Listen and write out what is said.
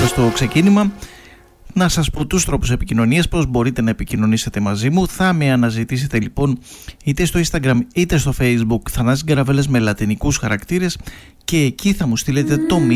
είπα στο ξεκίνημα, να σας πω τους τρόπους επικοινωνίας, πώς μπορείτε να επικοινωνήσετε μαζί μου. Θα με αναζητήσετε λοιπόν είτε στο Instagram είτε στο Facebook Θανάσης Γκαραβέλας με λατινικούς χαρακτήρες και εκεί θα μου στείλετε το